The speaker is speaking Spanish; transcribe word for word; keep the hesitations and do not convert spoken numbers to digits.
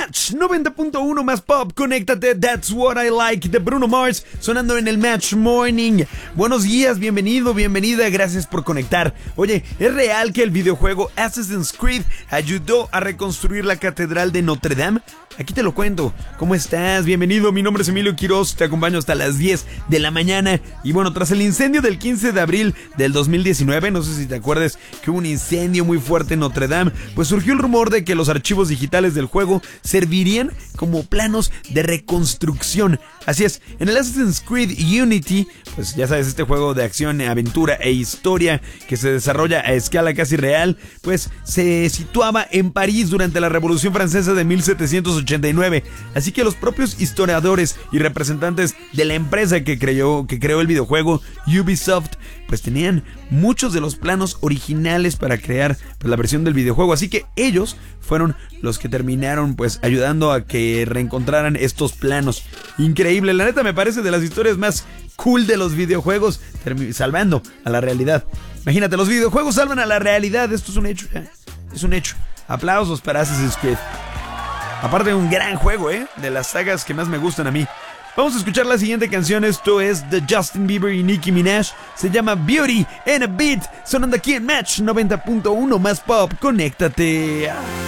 Match noventa punto uno más pop, conéctate, that's what I like, de Bruno Mars, sonando en el Match Morning. Buenos días, bienvenido, bienvenida, gracias por conectar. Oye, ¿es real que el videojuego Assassin's Creed ayudó a reconstruir la Catedral de Notre Dame? Aquí te lo cuento. ¿Cómo estás? Bienvenido, mi nombre es Emilio Quiroz, te acompaño hasta las diez de la mañana. Y bueno, tras el incendio del quince de abril del dos mil diecinueve, no sé si te acuerdas que hubo un incendio muy fuerte en Notre Dame, pues surgió el rumor de que los archivos digitales del juego servirían como planos de reconstrucción. Así es, en el Assassin's Creed Unity, pues ya sabes, este juego de acción, aventura e historia que se desarrolla a escala casi real, pues se situaba en París durante la Revolución Francesa de mil setecientos ochenta y nueve. Así que los propios historiadores y representantes de la empresa que creó, que creó el videojuego, Ubisoft, pues tenían muchos de los planos originales para crear pues, la versión del videojuego. Así que ellos fueron los que terminaron pues ayudando a que reencontraran estos planos. Increíble, la neta me parece de las historias más cool de los videojuegos, salvando a la realidad. Imagínate, los videojuegos salvan a la realidad, esto es un hecho ya, es un hecho. Aplausos para Assassin's Creed. Aparte de un gran juego, ¿eh? De las sagas que más me gustan a mí. Vamos a escuchar la siguiente canción, esto es de Justin Bieber y Nicki Minaj. Se llama Beauty and a Beat, sonando aquí en Match noventa punto uno más pop, conéctate.